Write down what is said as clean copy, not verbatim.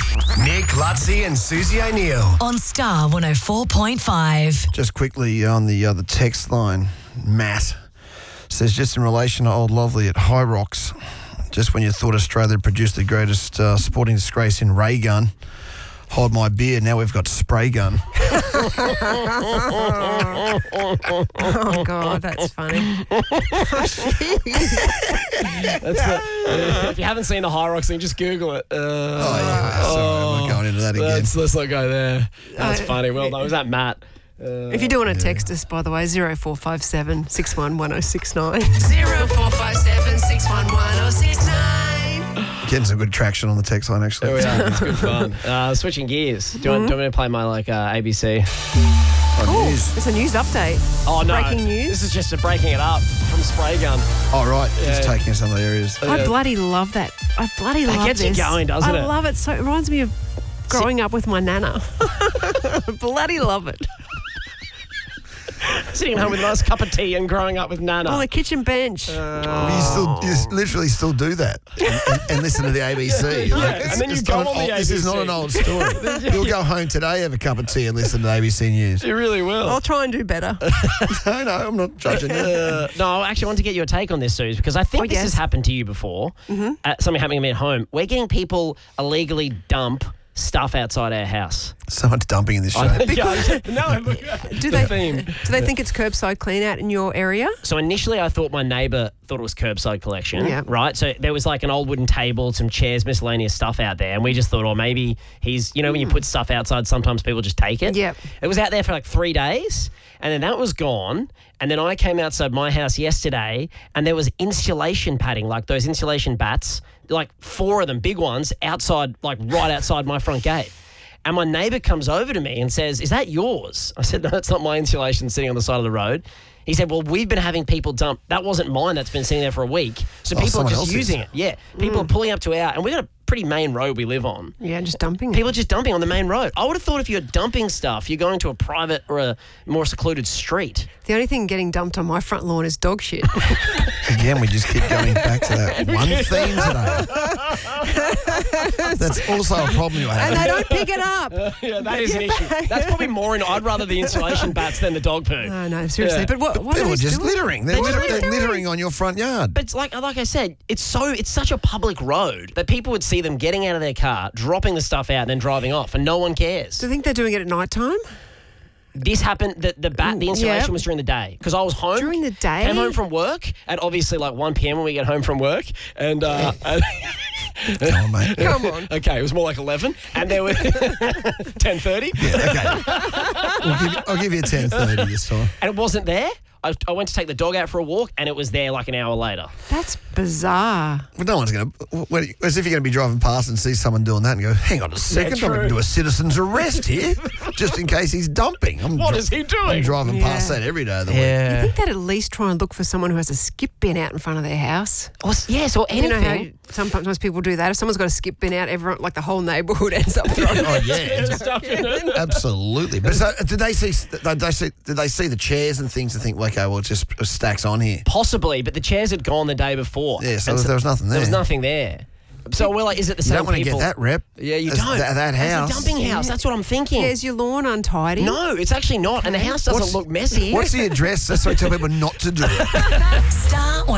Nick, Lutzi and Susie O'Neill. On Star 104.5. Just quickly on the text line, Matt says, just in relation to Old Lovely at High Rocks, just when you thought Australia had produced the greatest sporting disgrace in ray gun, hold my beer, now we've got spray gun. Oh, God, that's funny. If you haven't seen the High Rocks thing, just Google it. Sorry, I'm not going into that again. Let's not go there. That's funny. Well done. Was that Matt? If you do want to text us, by the way, 0457 611069. 0457 611 Getting some good traction on the text line, actually. There we are. It's good fun. Switching gears. Do you want me to play my ABC? Oh, it's a news update. Oh, no. Breaking news. This is just breaking it up from spray gun. Oh, right. Just taking some of the areas. I bloody love that. I bloody love this. That gets you going, doesn't it? I love it. So it reminds me of growing up with my nana. Bloody love it. Sitting at home with a nice cup of tea and growing up with Nana. On the kitchen bench. You literally still do that and listen to the ABC. And then you go on the ABC. This is not an old story. You'll go home today, have a cup of tea and listen to the ABC News. You really will. I'll try and do better. No, I'm not judging you. No, I actually want to get your take on this, Suze, because I think this has happened to you before. Something happening to me at home. We're getting people illegally dump stuff outside our house. Someone's dumping in this show. No, Do they think it's curbside clean out in your area? So initially I thought my neighbour thought it was curbside collection, right? So there was like an old wooden table, some chairs, miscellaneous stuff out there, and we just thought, oh, maybe he's, when you put stuff outside, sometimes people just take it. Yep. It was out there for like 3 days, and then that was gone, and then I came outside my house yesterday, and there was insulation padding, like those insulation bats, like 4 of them, big ones, outside, like right outside my front gate. And my neighbour comes over to me and says, is that yours? I said, no, it's not my insulation sitting on the side of the road. He said, well, we've been having people dump. That wasn't mine. That's been sitting there for a week. So people are just using it. Yeah. People are pulling up to our, and we've got a pretty main road we live on. Yeah, just dumping. People are just dumping on the main road. I would have thought if you're dumping stuff, you're going to a private or a more secluded street. The only thing getting dumped on my front lawn is dog shit. Again, we just keep going back to that one theme today. That's also a problem you're having. And they don't pick it up. Yeah, that is an issue. That's probably more I'd rather the insulation bats than the dog poo. No, seriously. But what People are are they just doing? littering. They're littering on your front yard. But it's like I said, it's such a public road that people would see them getting out of their car, dropping the stuff out, and then driving off, and no one cares. Do you think they're doing it at night time? This happened, the installation was during the day, because I was home. During the day? Came home from work at obviously like 1 p.m. when we get home from work, and Come on, mate. Come on. Okay, it was more like 11, and there were 10:30. Yeah, okay. I'll give you a 10:30 this time. And it wasn't there. I went to take the dog out for a walk, and it was there like an hour later. That's bizarre. Well, no one's going to... As if you're going to be driving past and see someone doing that and go, hang on a second, I'm going to do a citizen's arrest here, just in case he's dumping. What is he doing? I'm driving past that every day of the week. You think they'd at least try and look for someone who has a skip bin out in front of their house? Or anything. You know how sometimes people do that? If someone's got a skip bin out, everyone, like the whole neighbourhood ends up throwing Oh, yeah. stuff in it. Absolutely. But so, did they see the chairs and things and think, well, okay, well, it just stacks on here? Possibly, but the chairs had gone the day before. Yeah, so there was nothing there. There was nothing there. So we're like, is it the You same don't want to people? get that rep. Yeah, you as don't. That house. It's a dumping house. That's what I'm thinking. Yeah, is your lawn untidy? No, it's actually not. And the house doesn't look messy. What's the address? That's what I tell people not to do it. Star